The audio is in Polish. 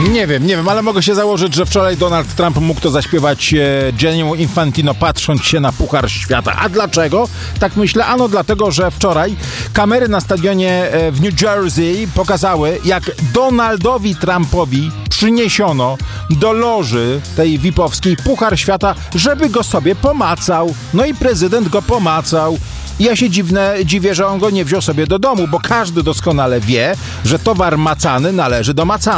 Nie wiem, ale mogę się założyć, że wczoraj Donald Trump mógł to zaśpiewać Gianniemu Infantino, patrząc się na Puchar Świata. A dlaczego? Tak myślę, ano dlatego, że wczoraj kamery na stadionie w New Jersey pokazały, jak Donaldowi Trumpowi przyniesiono do loży tej VIP-owskiej Puchar Świata, żeby go sobie pomacał. No i prezydent go pomacał. Ja się dziwię, że on go nie wziął sobie do domu, bo każdy doskonale wie, że towar macany należy do macanych.